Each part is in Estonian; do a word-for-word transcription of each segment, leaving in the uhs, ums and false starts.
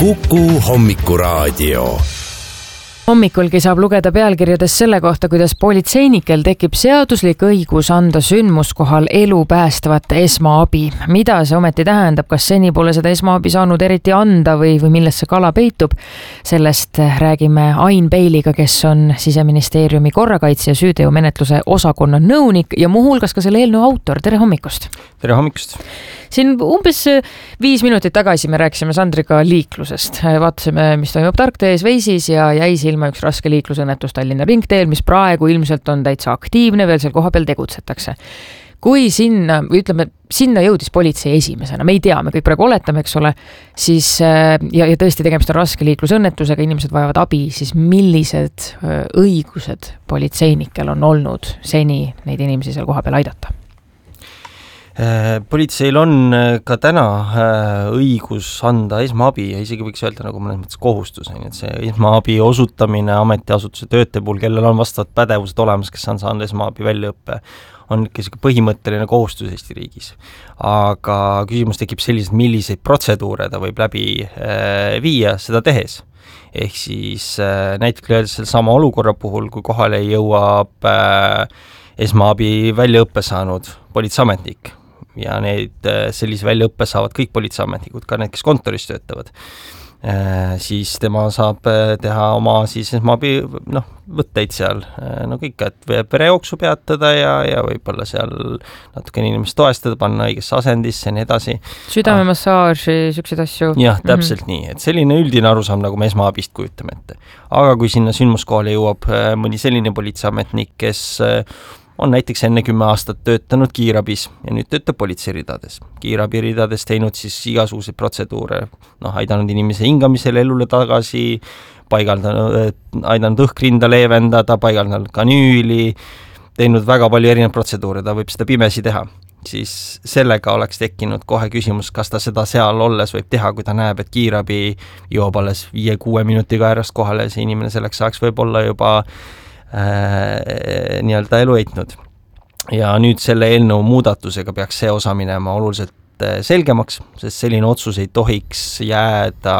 Kuku Hommikuraadio. Hommikulgi saab lugeda pealkirjades selle kohta, kuidas politseinikel tekib seaduslik õigus anda sündmuskohal elu päästvat esmaabi. Mida see ometi tähendab, kas seni pole seda esmaabi saanud eriti anda või, või millest see kala peitub? Sellest räägime Ain Peiliga, kes on Siseministeeriumi korrakaitse ja süüteomenetluse osakonna nõunik ja muuhulgas ka selle eelnõu autor. Tere hommikust! Tere hommikust! Siin umbes viis minutit tagasi me rääkisime Sandriga liiklusest. Vaatasime, mis toimub Tarktees Veisis ja jäi silma üks raske liiklusõnnetus Tallinna ringteel, mis praegu ilmselt on täitsa aktiivne, veel seal koha peal tegutsetakse. Kui sinna, ütleme, sinna jõudis politsei esimesena, me ei tea, me kõik praegu oletame, eks ole, siis, ja, ja tõesti tegemist on raske liiklusõnnetusega, inimesed vajavad abi, siis millised õigused politseinikel on olnud seni neid inimesi seal koha peal aidata? Politseil on ka täna õigus anda esmaabi ja isegi võiks öelda nagu mõnes mõttes kohustus, et see esmaabi osutamine ametiasutuse töötaja puhul, kellel on vastavad pädevused olemas, kes on saanud esmaabi väljaõppe, on ikka põhimõtteline kohustus Eesti riigis. Aga küsimus tekib sellised, milliseid protseduure ta võib läbi viia seda tehes. Ehk siis näiteks öeldes selle sama olukorra puhul, kui kohale jõuab esmaabi väljaõppe saanud politseiametnik, ja need sellise väljaõppe saavad kõik politseiametnikud, ka need, kes kontoris töötavad, siis tema saab teha oma siis esmaabi, noh, võtteid seal, no kõik, et verejooksu peatada ja, ja võib-olla seal natuke inimest toestada, panna õigesse asendisse ja nii edasi. Südamemassaaži, sükseid asju. Jah, täpselt mm-hmm. nii, et selline üldine arusaam, nagu me esmaabist kujutame ette. Aga kui sinna sündmuskohale jõuab mõni selline politseiametnik, kes on näiteks enne kümme aastat töötanud kiirabis ja nüüd töötab politseiridades. Kiirabiridades teinud siis igasuguseid protseduure, noh, aidanud inimese hingamisel elule tagasi, paigaldanud, aidanud õhkrinda leevendada, paigaldanud kanüüli, teinud väga palju erinevaid protseduure, ta võib seda pimesi teha. Siis sellega oleks tekkinud kohe küsimus, kas ta seda seal olles võib teha, kui ta näeb, et kiirabi jõuab alles viie-kuue minutiga äärest kohale, see inimene selleks saaks võib-olla juba Äh, nii-öelda elu eitnud. Ja nüüd selle eelnõu muudatusega peaks see osa minema oluliselt selgemaks, sest selline otsus ei tohiks jääda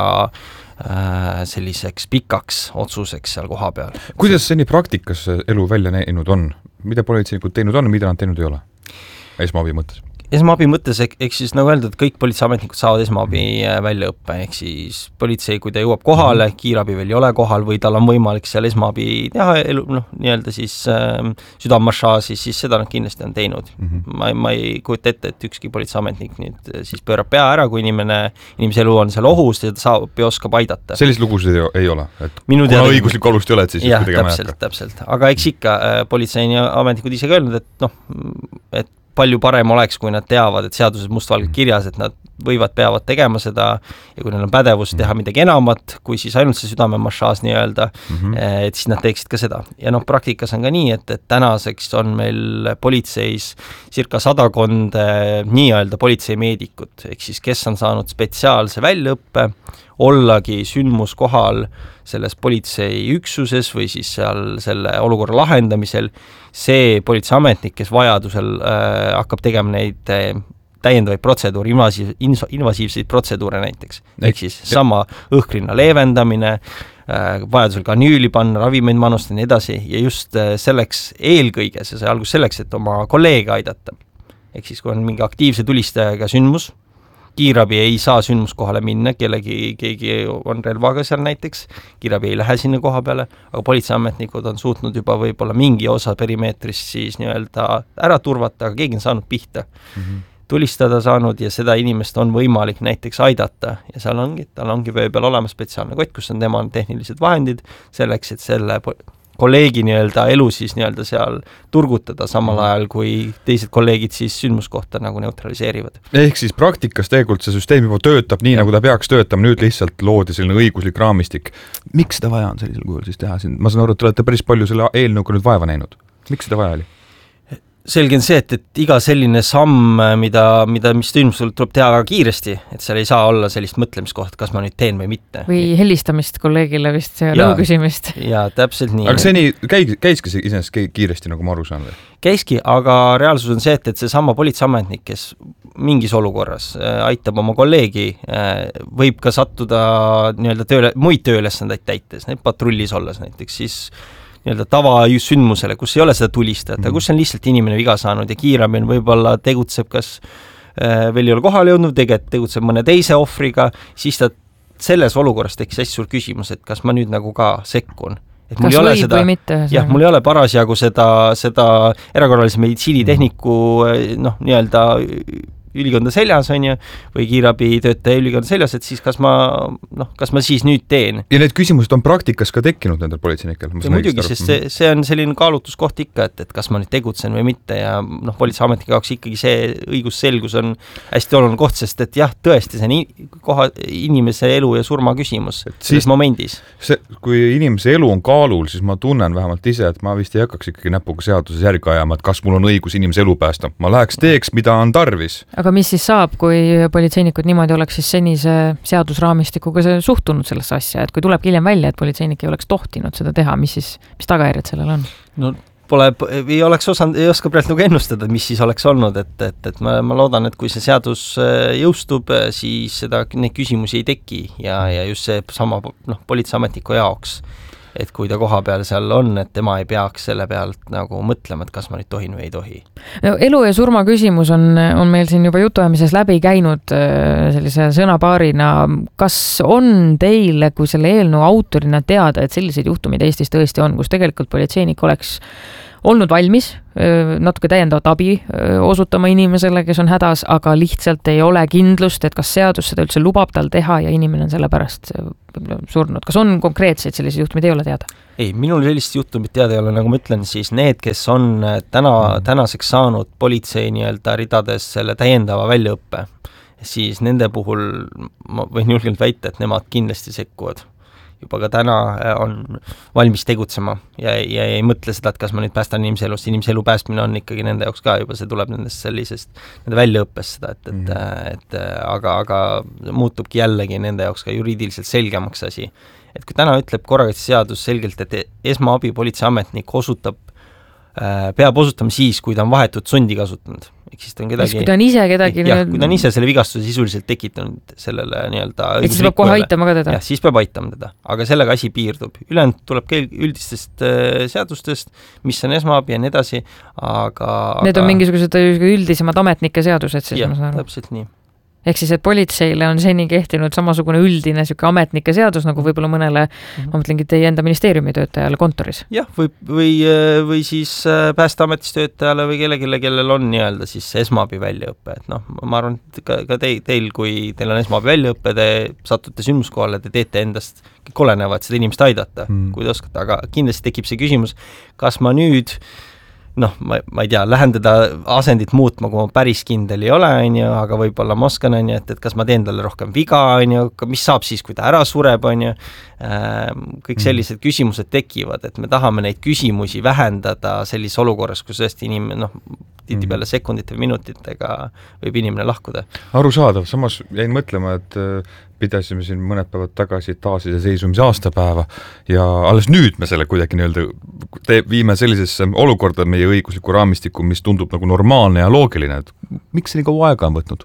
äh, selliseks pikaks otsuseks seal koha peal. Kuidas seni praktikas elu välja näinud on? Mida politseinikud teinud on, mida nad teinud ei ole? Esmaabi mõttes. Esmaabi mõttes, ehk siis nagu öeldud, kõik politseiametnikud saavad esmaabi väljaõppe, ehk siis politsei, kui ta jõuab kohale, kiirabi veel ei ole kohal või tal on võimalik seal esmaabi teha, elu, noh, nii-öelda siis äh, südamemassaaži, siis seda nad kindlasti on teinud. Mm-hmm. Ma, ma ei kujuta ette, et ükski politseiametnik nüüd siis pöörab pea ära, kui inimene, inimese elu on seal ohus ja ta saab ja oskab aidata. Sellist lugusid ei, ei ole, et Minu kuna teada... õiguslik alust ei ole, et siis jah, täpselt, täpselt. Aga eks ikka äh, politsei ja ametnikud ise öelnud, et noh, et palju parem oleks, kui nad teavad, et seaduses mustvalgelt kirjas, et nad võivad, peavad tegema seda ja kui neil on pädevus teha midagi enamat, kui siis ainult see südamemassaaž nii-öelda, mm-hmm. et siis nad teeksid ka seda. Ja noh, praktikas on ka nii, et, et tänaseks on meil politseis circa sadakond nii-öelda politseimeedikut, ehk siis kes on saanud spetsiaalse väljaõppe, ollagi sündmuskohal selles politseiüksuses või siis seal selle olukorra lahendamisel, see politseiametnik, kes vajadusel äh, hakkab tegema neid äh, täiendavaid protseduuri, invasiiv, invasiivseid protseduure näiteks. Ehk siis sama õhkrinna leevendamine, äh, vajadusel kanüüli panna, ravimeid manustada ja nii edasi ja just äh, selleks eelkõige, see sai algus selleks, et oma kolleege aidata. Ehk siis kui on mingi aktiivse tulistajaga sündmus, kiirabi ei saa sündmuskohale minna, kellegi, keegi on relvaga seal näiteks, kiirabi ei lähe sinna koha peale, aga politseiametnikud on suutnud juba võib-olla mingi osa perimeetrist siis nii-öelda ära turvata, aga keegi on saanud pihta. Mm-hmm. Tulistada saanud ja seda inimest on võimalik näiteks aidata ja seal ongi, tal ongi võib-olla olema spetsiaalne kott, kus on tema tehnilised vahendid selleks, et selle kolleegi nii-öelda elu siis nii-öelda seal turgutada samal ajal, kui teised kolleegid siis sündmuskohta nagu neutraliseerivad. Ehk siis praktikas tegelikult see süsteem juba töötab nii, ja. nagu ta peaks töötama, nüüd lihtsalt loodi selline õiguslik raamistik. Miks seda vaja on sellisel kujul siis teha? Ma saan aru, et te olete päris palju selle eelnõuga nüüd vaeva näinud. Miks seda vaja oli? selge on see, et, et iga selline samm, mida, mida, mis ilmselt tuleb teha väga kiiresti, et seal ei saa olla sellist mõtlemiskohta, kas ma nüüd teen või mitte. Või helistamist kolleegile vist ja nõu küsimist. Ja täpselt nii. Aga see nii, käi, käiski see iseenesest kiiresti, nagu ma aru saan? Käiski, aga reaalsus on see, et, et see sama politseiametnik, kes mingis olukorras aitab oma kolleegi, võib ka sattuda nii-öelda tööle, muid tööülesandeid täites, need patrullis olles näiteks, siis nii-öelda tavasündmusele, kus ei ole seda tulistajat, aga kus on lihtsalt inimene viga saanud ja kiirabi on võib-olla tegutseb, kas veel ei ole kohale jõudnud, tegelikult tegutseb mõne teise ohvriga, siis ta selles olukorras tekkis hästi suur küsimus, et kas ma nüüd nagu ka sekkun. Et mul kas ei ole võib seda, või mitte? Jah, mul ei ole parasjagu seda, seda erakorralise meditsiinitehniku noh, nii-öelda ülikonda seljas on ju, või kiirabitöötaja ülikonda seljas, et siis kas ma, noh, kas ma siis nüüd teen. Ja need küsimused on praktikas ka tekkinud nendel politseinikel? Muidugi, sest see, see on selline kaalutuskoht ikka, et, et kas ma nüüd tegutsen või mitte ja noh, politseiametnike jaoks ikkagi see õigusselgus on hästi oluline koht, sest et jah, tõesti, see on koha, inimese elu ja surma küsimus selles momendis. See, kui inimese elu on kaalul, siis ma tunnen vähemalt ise, et ma vist ei hakkaks ikkagi näpuga seaduses järgi ajama, et kas mul on õigus inimese elu päästa. Ma läheks teeks, mida on tarvis. Aga mis siis saab, kui politseinikud niimoodi oleks siis senise seadusraamistikuga suhtunud sellesse asja, et kui tuleb hiljem välja, et politseinik ei oleks tohtinud seda teha, mis siis, mis tagajärjed sellel on? No pole, ei oleks osanud, ei oska praegu nagu ennustada, mis siis oleks olnud, et, et, et ma, ma loodan, et kui see seadus jõustub, siis seda, neid küsimusi ei teki ja, ja just see sama noh, politseiametniku jaoks, et kui ta koha peal seal on, et tema ei peaks selle pealt nagu mõtlema, et kas ma nüüd tohin või ei tohi. No, elu ja surma küsimus on, on meil siin juba jutuajamises läbi käinud sellise sõnapaarina. Kas on teile kui selle eelnõu autorina teada, et selliseid juhtumid Eestis tõesti on, kus tegelikult politseinik oleks olnud valmis natuke täiendavat abi osutama inimesele, kes on hädas, aga lihtsalt ei ole kindlust, et kas seadus seda üldse lubab tal teha ja inimene on selle pärast surnud. Kas on konkreetseid selliseid juhtumid, ei ole teada? Ei, minul sellist juhtumit teada ei ole, nagu ma ütlen, siis need, kes on täna, tänaseks saanud politsei nii-öelda ridades selle täiendava väljaõppe, siis nende puhul ma võin julgelt väita, et nemad kindlasti sekkuvad. Juba ka täna on valmis tegutsema ja, ja ei mõtle seda, et kas ma nüüd päästan inimese elust. Inimese elu päästmine on ikkagi nende jaoks ka juba, see tuleb nendest sellisest nende väljaõppest seda, et, et, mm. et aga, aga muutubki jällegi nende jaoks ka juriidiliselt selgemaks asi. Et kui täna ütleb korrakaitseseadus selgelt, et esmaabi politseiametnik osutab, peab osutama siis, kui ta on vahetut sundi kasutanud. Ehk siis ta on kedagi... kui ta on ise kedagi... jah, kui ta on ise selle vigastuse sisuliselt tekitanud sellele nii-öelda... et siis peab kohe aitama ka teda? jah, siis peab aitama teda. Aga sellega asi piirdub. Ülejäänud tuleb üldistest äh, seadustest, mis on esmaabi ja nii edasi, aga... Need on aga... mingisugused üldisemad ametnike seadused, siis jah, ma saan aru. Täpselt nii. Ehk siis, et politseile on seni kehtinud samasugune üldine siuke ametnike seadus, nagu võib-olla mõnele, mm-hmm. ma mõtlengi teie enda ministeeriumi töötajale kontoris. jah, või, või, või siis päästeametis töötajale või kellelegi, kellel on nii-öelda siis esmaabi väljaõppe. Et noh, ma arvan, et ka, ka teil, teil, kui teil on esmaabi väljaõppe, te satute sündmuskohale, te teete endast kõik olenevat seda inimest aidata, mm. kui te oskate, aga kindlasti tekib see küsimus, kas ma nüüd noh, ma, ma ei tea, lähen teda asendit muutma, kui ma päris kindel ei ole, on ju, aga võib-olla ma oskan, on ju, et, et kas ma teen talle rohkem viga, on ju, mis saab siis, kui ta ära sureb, on ju, kõik sellised mm. küsimused tekivad, et me tahame neid küsimusi vähendada sellises olukorras, kus tõesti inimene, noh, tihtipeale sekundite või minutitega võib inimene lahkuda. Arusaadav, samas jäin mõtlema, et pidasime siin mõned päevad tagasi taasiseseisvumise aastapäeva ja alles nüüd me selle kuidagi nii-öelda viime sellisesse olukorda meie õigusliku raamistiku, mis tundub nagu normaalne ja loogiline. Miks see nii kaua aega on võtnud?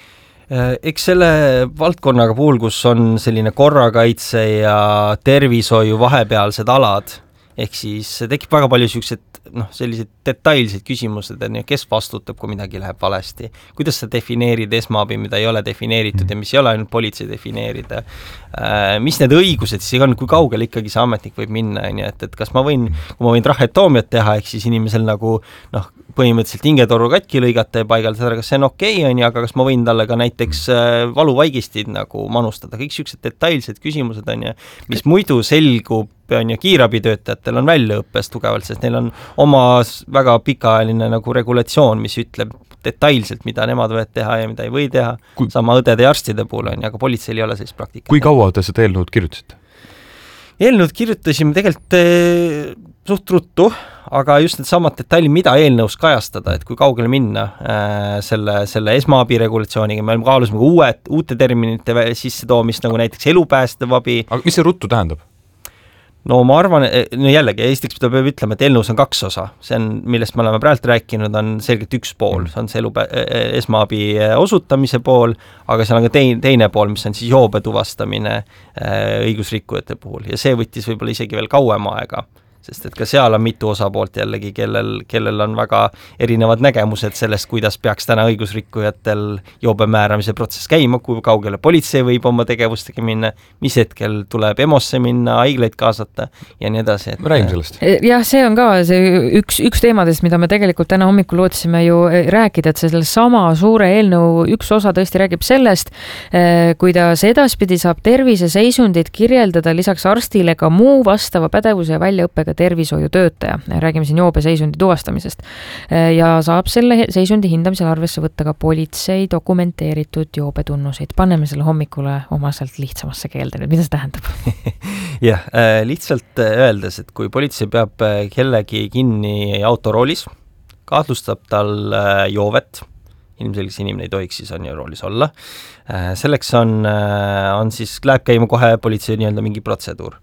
Eks selle valdkonnaga puhul, kus on selline korrakaitse ja tervishoiu vahepealsed alad, ehk siis tekib väga palju sellised, noh, sellised detailsed küsimused, et kes vastutab, kui midagi läheb valesti. Kuidas sa defineerid esmaabi, mida ei ole defineeritud ja mis ei ole ainult politsei defineerida. Mis need õigused siis on, kui kaugel ikkagi see ametnik võib minna, et, et kas ma võin, kui ma võin trahhetoomiat teha, ehk siis inimesel nagu, noh, põhimõtteliselt hingetoru katki lõigata ja paigaldada, kas see on okei, okay, aga kas ma võin talle ka näiteks valuvaigistid nagu manustada, kõik sellised detailsed küsimused on ja, mis muidu selgub on ja kiirabitöötajatel on väljaõppes tugevalt, sest neil on oma väga pikaajaline nagu regulatsioon, mis ütleb detailselt, mida nemad võivad teha ja mida ei või teha, kui... sama õdede ja arstide puhul on ja, aga politseil ei ole sellist praktikat. Kui kaua te seda eelnõud kirjutasite? Eelnõud kirjutasime tegelikult suht ruttu, aga just need samad detailid, mida eelnõus kajastada, et kui kaugele minna äh, selle, selle esmaabi regulatsiooniga, me kaalusime uued, uute terminite sisse toomist, nagu näiteks elupäästev abi. Aga mis see ruttu tähendab? No ma arvan, no jällegi, Eestiks peab ütlema, et eelnõus on kaks osa. See on, millest me oleme praegu rääkinud, on selgelt üks pool. See on see elupä- esmaabi osutamise pool, aga seal on ka teine, teine pool, mis on siis joobe tuvastamine õigusrikkujate puhul. Ja see võttis võib-olla isegi veel kauem aega, sest et ka seal on mitu osapoolt jällegi, kellel, kellel on väga erinevad nägemused sellest, kuidas peaks täna õigusrikkujatel joobe määramise protsess käima, kui kaugele politsei võib oma tegevustega minna, mis hetkel tuleb EMO-sse minna, haiglaid kaasata ja nii edasi. Me räägime sellest. Jah, see on ka see üks, üks teemadest, mida me tegelikult täna hommikul lootsime ju rääkida, et selle sama suure eelnõu üks osa tõesti räägib sellest, kuidas edaspidi saab terviseseisundit kirjeldada lisaks arstile ka muu vastava pädevuse ja väljaõppega tervishoiutöötaja. Räägime siin joobe seisundi tuvastamisest. Ja saab selle seisundi hindamisel arvesse võtta ka politsei dokumenteeritud joobetunnuseid. Paneme selle hommikule omaselt lihtsamasse keelde. Mida see tähendab? Jah, lihtsalt öeldes, et kui politsei peab kellegi kinni autoroolis, kahtlustab tal joovet, ilmselgelt inimene ei tohiks siis on ju roolis olla, selleks on, on siis, läheb käima kohe politsei nii-öelda mingi protseduur.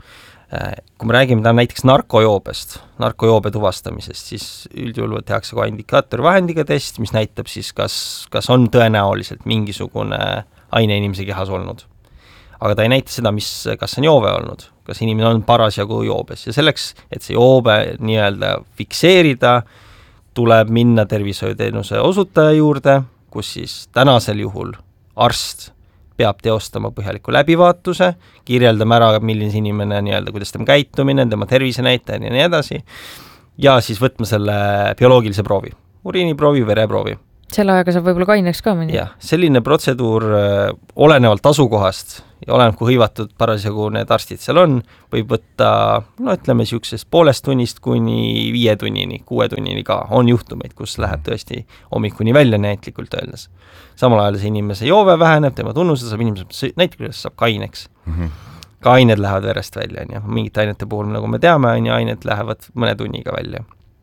Kui me räägime täna näiteks narkojoobest, narkojoobe tuvastamisest, siis üldjuhul tehakse ka indikaatorvahendiga test, mis näitab siis, kas, kas on tõenäoliselt mingisugune aine inimese kehas olnud. Aga ta ei näita seda, mis, kas on joove olnud, kas inimene on parasjagu joobes. Ja selleks, et see joobe nii-öelda fikseerida, tuleb minna tervishoiuteenuse osutaja juurde, kus siis tänasel juhul arst peab teostama põhjaliku läbivaatuse, kirjeldama ära, milline inimene, nii-öelda, kuidas tema käitumine, tema tervisenäitaja ja nii edasi, ja siis võtma selle bioloogilise proovi, uriiniproovi, vereproovi. Selle ajaga saab võib-olla kaineks ka mõni. Jah, selline protseduur olenevalt asukohast ja oleneb, kui hõivatud parasjagu need arstid seal on, võib võtta, no ütleme, siuksest poolest tunnist kuni viie tunnini, kuue tunnini ka. On juhtumeid, kus läheb tõesti hommikuni välja näitlikult öeldes. Samal ajal see inimese joove väheneb, tema tunnused saab inimese näitlikult saab kaineks. Mm-hmm. Ka ained lähevad verest välja, ja mingite ainete puhul, nagu me teame, ained lähevad mõne tunniga välja.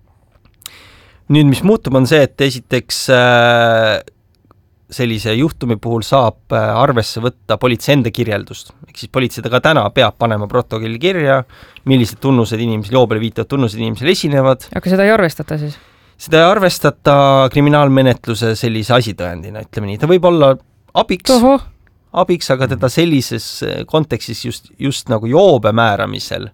Nüüd, mis muutub, on see, et esiteks äh, sellise juhtumi puhul saab äh, arvesse võtta politsei enda kirjeldust. Ehk siis politsei ka täna peab panema protokolli kirja, millised tunnused inimesel, joobele viitavad tunnused inimesel esinevad. Aga seda ei arvestata siis? Seda ei arvestata kriminaalmenetluse sellise asitõendina, ütleme nii. Ta võib olla abiks, Oho. abiks, aga teda sellises kontekstis just, just nagu joobe määramisel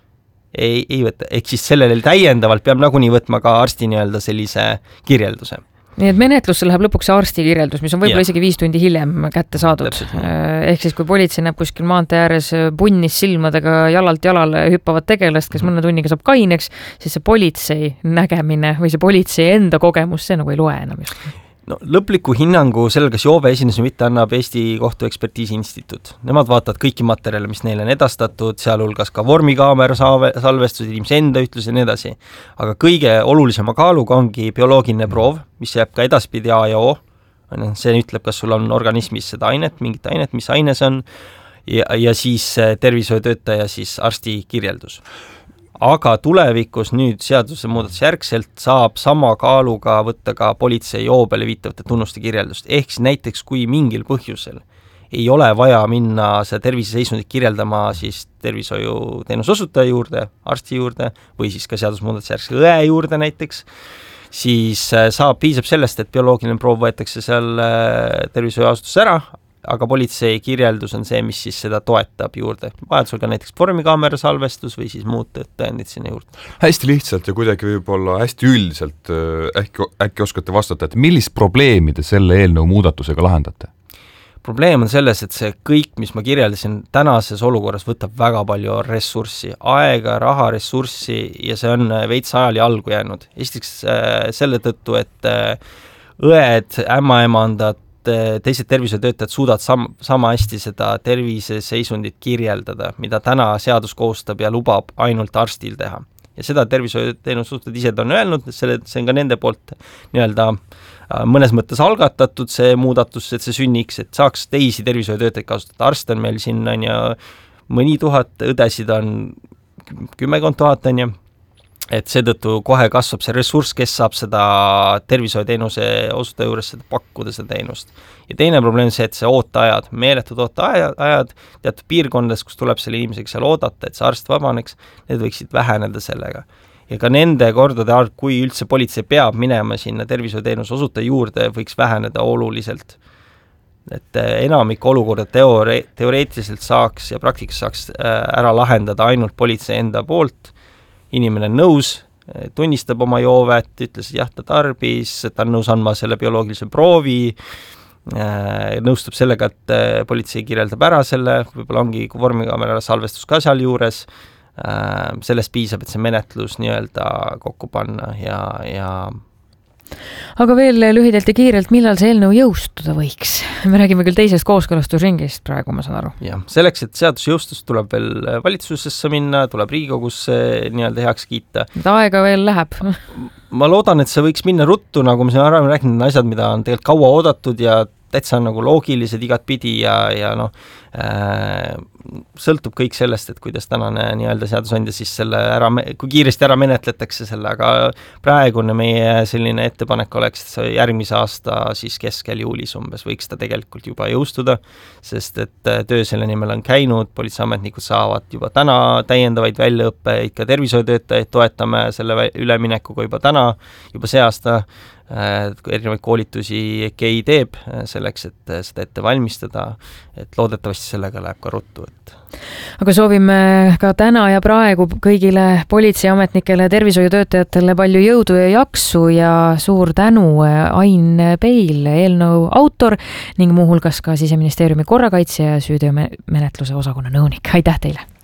Ei, ei võtta, ehk siis sellele täiendavalt peab nagunii võtma ka arsti nii-öelda sellise kirjelduse. Nii et menetlusse läheb lõpuks arsti kirjeldus, mis on võib-olla isegi viis tundi hiljem kätte saadud. Ehk siis, kui politsei näeb kuskil maantee ääres punnis silmadega jalalt jalale hüppavad tegelast, kes mõne tunniga saab kaineks, siis see politsei nägemine või see politsei enda kogemus, see nagu ei loe enam just. No, lõpliku hinnangu sellel, kas joobe esines või mitte, annab Eesti Kohtuekspertiisi Instituut. Nemad vaatavad kõiki materjale, mis neile on edastatud, sealhulgas ka vormikaamera salvestus, inimese enda ütlus ja nii edasi. Aga kõige olulisema kaaluga ongi bioloogiline proov, mis jääb ka edaspidi A ja O. See ütleb, kas sul on organismis seda ainet, mingit ainet, mis aine see on, ja, ja siis tervishoiutöötaja siis arsti kirjeldus. Aga tulevikus nüüd seaduse muudatuse järgselt saab sama kaaluga võtta ka politsei joobele viitavate tunnuste kirjeldust. Ehk siis näiteks, kui mingil põhjusel ei ole vaja minna see terviseseisundit kirjeldama siis tervishoiuteenuse osutaja juurde, arsti juurde või siis ka seaduse muudatuse järgselt õe juurde näiteks, siis saab, piisab sellest, et bioloogiline proov võetakse seal tervishoiuasutus ära, aga politsei kirjeldus on see, mis siis seda toetab juurde. Vajadusel ka näiteks vormikaamera salvestus või siis muud tõendid sinna juurde. Hästi lihtsalt ja kuidagi võib-olla hästi üldiselt äkki, äkki oskate vastata, et millist probleemi te selle eelnõu muudatusega lahendate? Probleem on selles, et see kõik, mis ma kirjeldasin tänases olukorras, võtab väga palju ressurssi, aega, raha, ressurssi ja see on veits ajal jalgu jäänud. Esiteks selle tõttu, et õed, ämmaemandad, teised tervisetöötajad suudavad sam- sama hästi seda terviseseisundit kirjeldada, mida täna seadus kohustab ja lubab ainult arstil teha. Ja seda tervishoiuteenuse suhted ise on öelnud, selle, see on ka nende poolt nii-öelda mõnes mõttes algatatud see muudatus, et see sünniks, et saaks teisi tervishoiutöötajaid kasutada. Arst on meil siin on ja mõni tuhat, õdesid on kümmekond tuhat on ja et seetõttu kohe kasvab see ressurss, kes saab seda tervishoiuteenuse osutaja juures seda pakkuda, seda teenust. Ja teine probleem on see, et see ooteajad, meeletud ooteajad, teatud piirkondades, kus tuleb selle inimesega seal oodata, et see arst vabaneks, need võiksid väheneda sellega. Ja ka nende kordade arv, kui üldse politsei peab minema sinna tervishoiuteenuse osutaja juurde, võiks väheneda oluliselt. Et enamik olukorda teore- teoreetiliselt saaks ja praktikas saaks ära lahendada ainult politsei enda poolt. Inimene on nõus, tunnistab oma joovet, ütles, et jah, ta tarbis, ta on nõus andma selle bioloogilise proovi, nõustub sellega, et politsei kirjeldab ära selle, võib-olla ongi vormikaamera salvestus ka seal juures, sellest piisab, et see menetlus nii-öelda kokku panna ja, ja aga veel lühidalt ja kiirelt, millal see eelnõu jõustuda võiks? Me räägime küll teisest kooskõlastusringist praegu, ma saan aru. Jah, selleks, et seadus jõustus, tuleb veel valitsusesse minna, tuleb Riigikogusse nii-öelda heaks kiita. Aega veel läheb. Ma loodan, et see võiks minna ruttu, nagu me siin ära rääkinud, asjad, mida on tegelikult kaua oodatud ja täitsa nagu loogilised igat pidi ja, ja noh, äh, sõltub kõik sellest, et kuidas tänane nii-öelda seadusandja siis selle ära, kui kiiresti ära menetletakse selle, aga praegune meie selline ettepanek oleks, et see järgmise aasta siis keskel juulis umbes võiks ta tegelikult juba jõustuda, sest et töö selle nimel on käinud, politseiametnikud saavad juba täna täiendavaid väljaõppeid, ka tervishoiutöötajaid toetame selle üleminekuga juba täna, juba see aasta, erinevaid koolitusi K I teeb selleks, et seda ette valmistada, et loodetavasti sellega läheb ka ruttu. Et... aga soovime ka täna ja praegu kõigile politseiametnikele ja tervishoiutöötajatele palju jõudu ja jaksu ja suur tänu Ain Peil, eelnõu autor ning muuhulgas ka Siseministeeriumi korrakaitse ja süüteomenetluse osakonna nõunik. Aitäh teile!